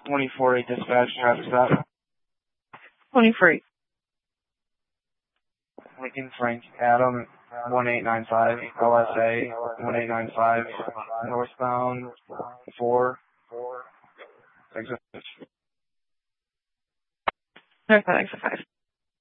24-8 dispatch, traffic stop. 24-8. Lincoln Frank Adam 1895, LSA 1895, northbound 4, exit. Northbound exit 5.